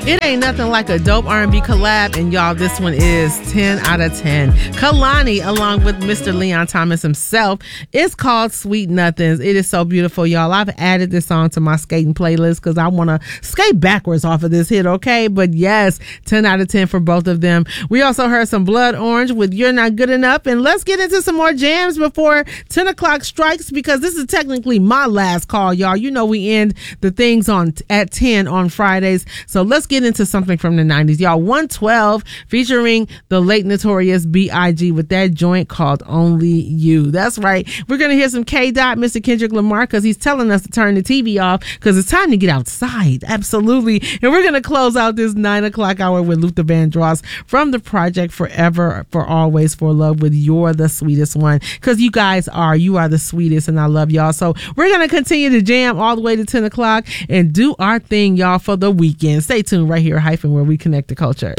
It ain't nothing like a dope R&B collab, and y'all, this one is 10 out of 10. Kalani, along with Mr. Leon Thomas himself, it's called Sweet Nothings. It is so beautiful, y'all. I've added this song to my skating playlist because I want to skate backwards off of this hit, okay? But yes, 10 out of 10 for both of them. We also heard some Blood Orange with You're Not Good Enough, and let's get into some more jams before 10 o'clock strikes, because this is technically my last call, y'all. You know we end the things at 10 on Fridays, so let's get into something from the 90s, y'all. 112 featuring the late Notorious B.I.G. with that joint called Only You. That's right. We're gonna hear some K-Dot, Mr. Kendrick Lamar, because he's telling us to turn the TV off because it's time to get outside. Absolutely. And we're gonna close out this 9 o'clock hour with Luther Vandross from the project Forever, For Always, For Love with You're the Sweetest One, because you are the sweetest, and I love y'all. So we're gonna continue to jam all the way to 10 o'clock and do our thing, y'all, for the weekend. Stay tuned right here, Hyphen, where we connect the culture.